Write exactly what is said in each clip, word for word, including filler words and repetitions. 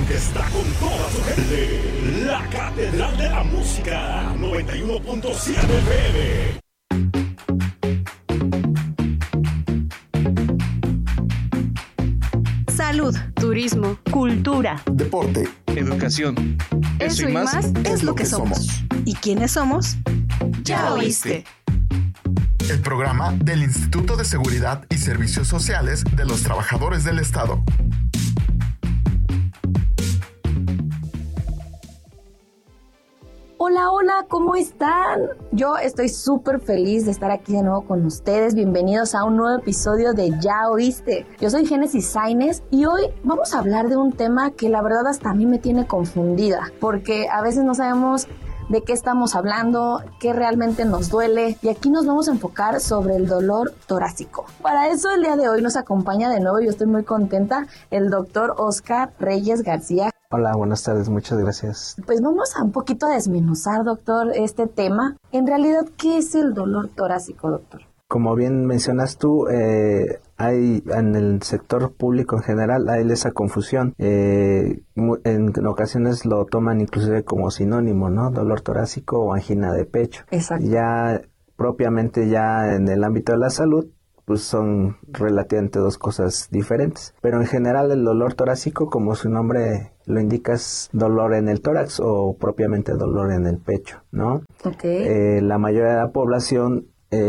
que está con toda su gente. La Catedral de la Música, noventa y uno punto siete F M. Salud, turismo, cultura, deporte, educación. Eso, Eso y más, más es lo que somos. somos. ¿Y quiénes somos? Ya oíste. El programa del Instituto de Seguridad y Servicios Sociales de los Trabajadores del Estado. Hola, hola, ¿cómo están? Yo estoy súper feliz de estar aquí de nuevo con ustedes. Bienvenidos a un nuevo episodio de Ya Oíste. Yo soy Génesis Sainz y hoy vamos a hablar de un tema que la verdad hasta a mí me tiene confundida, porque a veces no sabemos de qué estamos hablando, qué realmente nos duele, y aquí nos vamos a enfocar sobre el dolor torácico. Para eso el día de hoy nos acompaña de nuevo, yo estoy muy contenta, el doctor Oscar Reyes García. Hola, buenas tardes, muchas gracias. Pues vamos a un poquito a desmenuzar, doctor, este tema. En realidad, ¿qué es el dolor torácico, doctor? Como bien mencionas tú, eh, hay en el sector público en general hay esa confusión. Eh, en ocasiones lo toman inclusive como sinónimo, ¿no? Dolor torácico o angina de pecho. Exacto. Ya propiamente ya en el ámbito de la salud, pues son relativamente dos cosas diferentes. Pero en general el dolor torácico, como su nombre lo indica, es dolor en el tórax o propiamente dolor en el pecho, ¿no? Okay. Eh, la mayoría de la población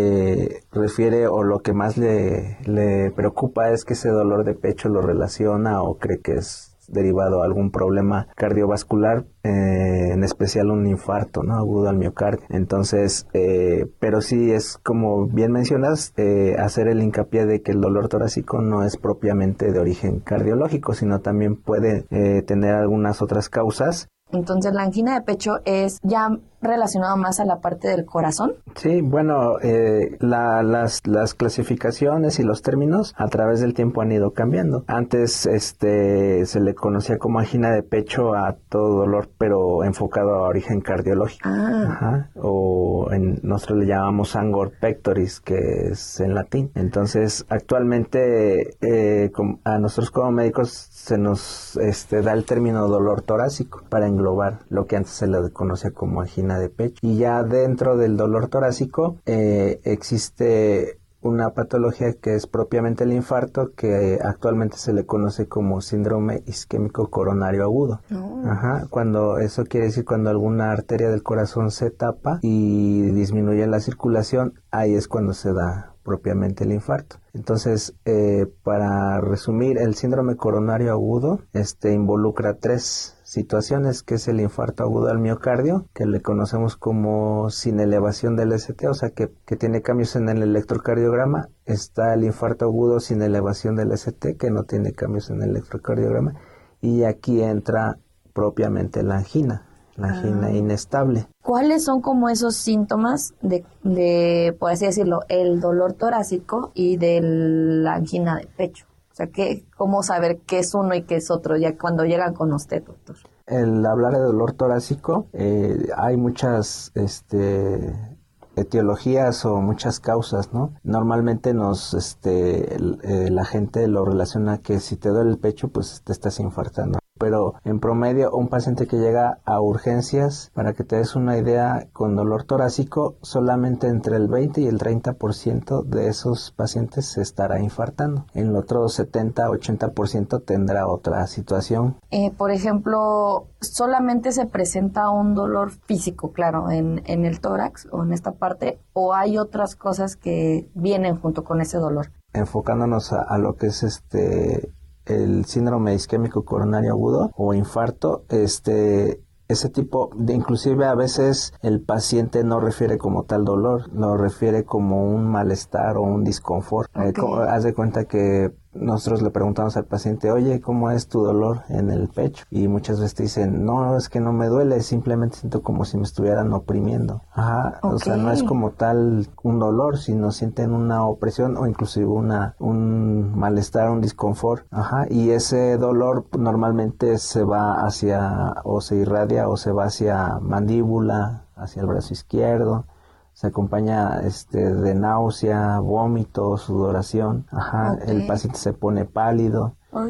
eh, refiere, o lo que más le, le preocupa es que ese dolor de pecho lo relaciona o cree que es derivado a algún problema cardiovascular, eh, en especial un infarto, ¿no? Agudo al miocardio. Entonces, eh, pero sí es como bien mencionas, eh, hacer el hincapié de que el dolor torácico no es propiamente de origen cardiológico, sino también puede eh, tener algunas otras causas. Entonces, la angina de pecho es ya relacionado más a la parte del corazón. Sí, bueno, eh, la, las, las clasificaciones y los términos a través del tiempo han ido cambiando. Antes este se le conocía como angina de pecho a todo dolor, pero enfocado a origen cardiológico. Ah. Ajá. O en, nosotros le llamamos angor pectoris, que es en latín. Entonces, actualmente eh, com, a nosotros como médicos se nos este, da el término dolor torácico para englobar lo que antes se le conocía como angina de pecho. Y ya dentro del dolor torácico eh, existe una patología que es propiamente el infarto, que actualmente se le conoce como síndrome isquémico coronario agudo. Oh. Ajá, cuando eso quiere decir cuando alguna arteria del corazón se tapa y disminuye la circulación, ahí es cuando se da propiamente el infarto. Entonces, eh, para resumir, el síndrome coronario agudo este, involucra tres situaciones, que es el infarto agudo al miocardio, que le conocemos como sin elevación del S T, o sea que, que tiene cambios en el electrocardiograma. Está el infarto agudo sin elevación del S T, que no tiene cambios en el electrocardiograma, y aquí entra propiamente la angina, la angina ah. inestable. ¿Cuáles son como esos síntomas de, de, por así decirlo, el dolor torácico y de la angina de pecho? O sea, ¿qué, ¿cómo saber qué es uno y qué es otro ya cuando llegan con usted, doctor? El hablar de dolor torácico, eh, hay muchas este, etiologías o muchas causas, ¿no? Normalmente nos, este, el, eh, la gente lo relaciona que si te duele el pecho, pues te estás infartando. Pero en promedio, un paciente que llega a urgencias, para que te des una idea, con dolor torácico, solamente entre el veinte y el treinta por ciento de esos pacientes se estará infartando. En el otro setenta a ochenta por ciento tendrá otra situación. Eh, por ejemplo, solamente se presenta un dolor físico, claro, en, en el tórax o en esta parte, o hay otras cosas que vienen junto con ese dolor. Enfocándonos a, a lo que es este... el síndrome isquémico coronario agudo o infarto, este ese tipo de, inclusive a veces el paciente no refiere como tal dolor, lo refiere como un malestar o un disconfort. Okay. Eh, como, haz de cuenta que nosotros le preguntamos al paciente, oye, ¿cómo es tu dolor en el pecho? Y muchas veces te dicen, no, es que no me duele, simplemente siento como si me estuvieran oprimiendo. Ajá, okay. O sea, no es como tal un dolor, sino sienten una opresión o inclusive una un malestar, un disconfort. Ajá, y ese dolor normalmente se va hacia, o se irradia, o se va hacia mandíbula, hacia el brazo izquierdo. Se acompaña este de náusea, vómito, sudoración. Ajá, okay. El paciente se pone pálido. Ay.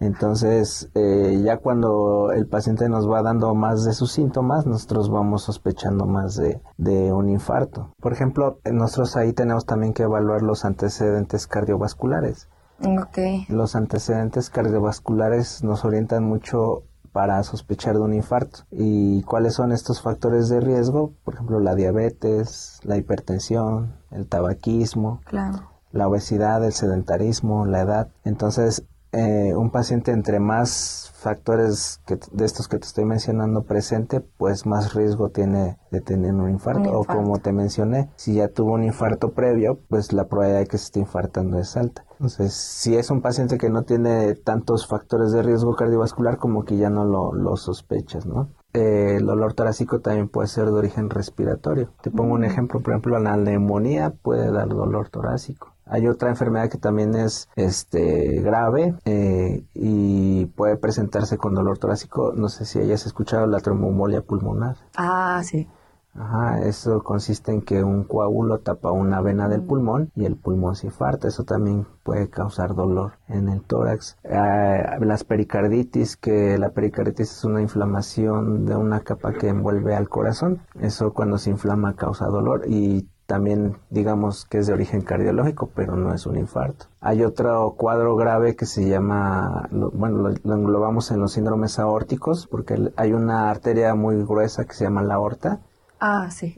Entonces, eh, ya cuando el paciente nos va dando más de sus síntomas, nosotros vamos sospechando más de, de un infarto. Por ejemplo, nosotros ahí tenemos también que evaluar los antecedentes cardiovasculares. Okay. Los antecedentes cardiovasculares nos orientan mucho para sospechar de un infarto. ¿Y cuáles son estos factores de riesgo? Por ejemplo, la diabetes, la hipertensión, el tabaquismo, claro. la obesidad, el sedentarismo, la edad. Entonces, eh, un paciente entre más factores que, de estos que te estoy mencionando presente, pues más riesgo tiene de tener un infarto. Un infarto. O como te mencioné, si ya tuvo un infarto previo, pues la probabilidad de que se esté infartando es alta. Entonces, si es un paciente que no tiene tantos factores de riesgo cardiovascular, como que ya no lo, lo sospechas, ¿no? Eh, el dolor torácico también puede ser de origen respiratorio. Te pongo un ejemplo, por ejemplo, la neumonía puede dar dolor torácico. Hay otra enfermedad que también es este grave eh, y puede presentarse con dolor torácico. No sé si hayas escuchado la tromboembolia pulmonar. Ah, sí. Ajá, eso consiste en que un coágulo tapa una vena del pulmón y el pulmón se infarta. Eso también puede causar dolor en el tórax. Eh, las pericarditis, que la pericarditis es una inflamación de una capa que envuelve al corazón. Eso cuando se inflama causa dolor y también digamos que es de origen cardiológico, pero no es un infarto. Hay otro cuadro grave que se llama, bueno, lo, lo englobamos en los síndromes aórticos, porque hay una arteria muy gruesa que se llama la aorta. Ah, sí.